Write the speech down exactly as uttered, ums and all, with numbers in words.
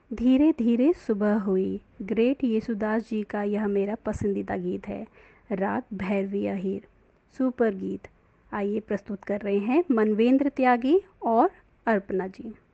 धीरे धीरे सुबह हुई, ग्रेट येसुदास जी का यह मेरा पसंदीदा गीत है। राग भैरवी अहीर, सुपर गीत। आइए प्रस्तुत कर रहे हैं मनवेंद्र त्यागी और अर्पणा जी।